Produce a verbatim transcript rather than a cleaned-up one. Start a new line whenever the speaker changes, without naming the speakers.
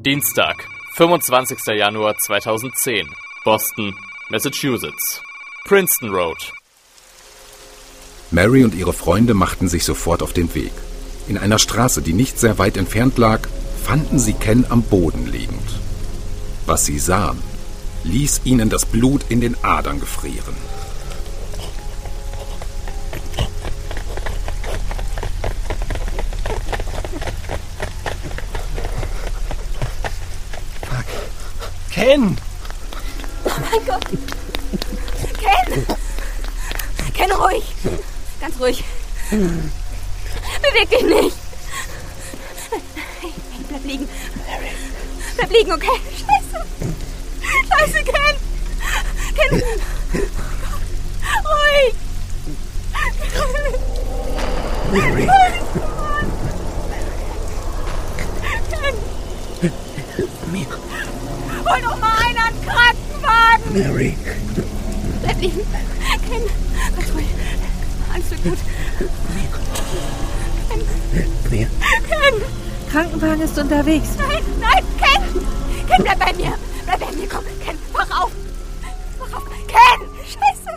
Dienstag, fünfundzwanzigster Januar zweitausendzehn. Boston, Massachusetts. Princeton Road.
Mary und ihre Freunde machten sich sofort auf den Weg. In einer Straße, die nicht sehr weit entfernt lag, fanden sie Ken am Boden liegend. Was sie sahen, ließ ihnen das Blut in den Adern gefrieren.
Fuck. Ken!
Oh mein Gott! Ken! Ken, ruhig! Ganz ruhig. Beweg dich nicht! Hey, hey, bleib liegen. Bleib liegen, okay? Scheiße! Scheiße, Ken! Ken! Ruhig!
Mary!
Ken!
Mir.
Hol doch mal einen an den Krankenwagen!
Mary!
Bleib liegen! Ken! Ganz ruhig! Alles wird gut! Ken!
Mir.
Ken!
Krankenwagen ist unterwegs.
Nein, nein, Ken! Ken, bleib bei mir! Bleib bei mir, komm! Ken, wach auf! Wach auf! Ken! Scheiße!